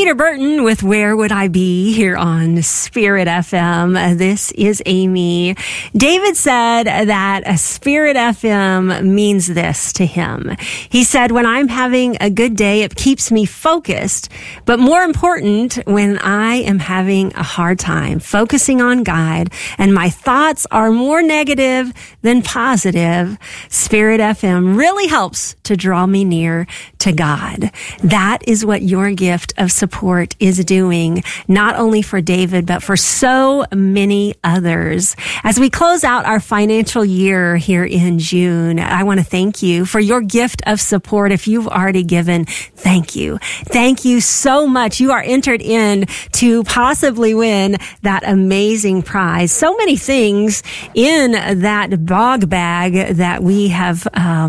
Peter Burton with Where Would I Be here on Spirit FM. This is Amy. David said that a Spirit FM means this to him. He said, when I'm having a good day, it keeps me focused. But more important, when I am having a hard time, focusing on God, and my thoughts are more negative than positive, Spirit FM really helps to draw me near to God. That is what your gift of support is doing, not only for David, but for so many others. As we close out our financial year here in June, I want to thank you for your gift of support. If you've already given, thank you. Thank you so much. You are entered in to possibly win that amazing prize. So many things in that bog bag that we have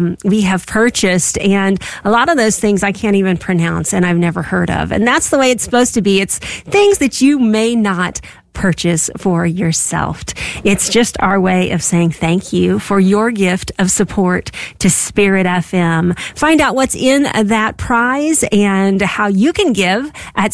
purchased, and a lot of those things I can't even pronounce and I've never heard of. And that's the way it's supposed to be. It's things that you may not purchase for yourself. It's just our way of saying thank you for your gift of support to Spirit FM. Find out what's in that prize and how you can give at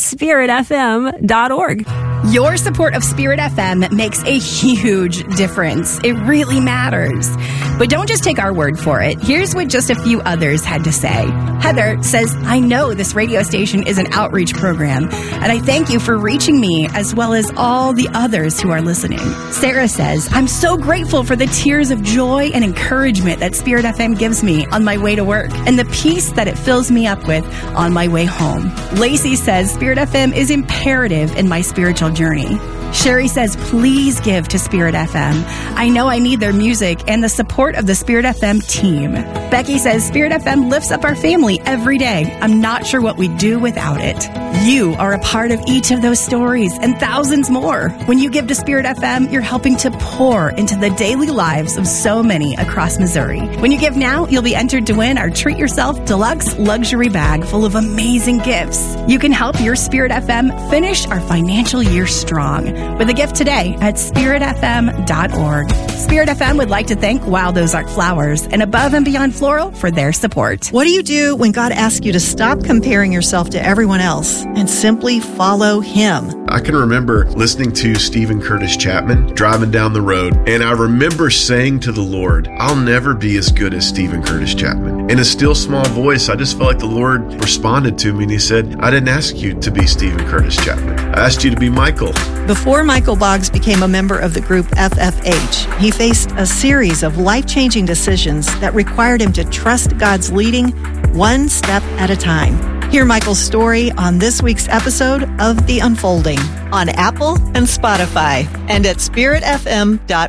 spiritfm.org. Your support of Spirit FM makes a huge difference. It really matters. But don't just take our word for it. Here's what just a few others had to say. Heather says, I know this radio station is an outreach program, and I thank you for reaching me as well as all the others who are listening. Sarah says, I'm so grateful for the tears of joy and encouragement that Spirit FM gives me on my way to work and the peace that it fills me up with on my way home. Lacey says, Spirit FM is imperative in my spiritual journey. Sherry says, please give to Spirit FM. I know I need their music and the support of the Spirit FM team. Becky says, Spirit FM lifts up our family every day. I'm not sure what we'd do without it. You are a part of each of those stories and thousands more. When you give to Spirit FM, you're helping to pour into the daily lives of so many across Missouri. When you give now, you'll be entered to win our Treat Yourself Deluxe Luxury Bag full of amazing gifts. You can help your Spirit FM finish our financial year strong with a gift today at spiritfm.org. Spirit FM would like to thank Wild Ozark Flowers and Above and Beyond Floral for their support. What do you do when God asks you to stop comparing yourself to everyone else and simply follow Him? I can remember listening to Stephen Curtis Chapman driving down the road, and I remember saying to the Lord, I'll never be as good as Stephen Curtis Chapman. In a still small voice, I just felt like the Lord responded to me, and He said, I didn't ask you to be Stephen Curtis Chapman. I asked you to be Michael. Before Michael Boggs became a member of the group FFH, he faced a series of life-changing decisions that required him to trust God's leading one step at a time. Hear Michael's story on this week's episode of The Unfolding on Apple and Spotify and at spiritfm.org.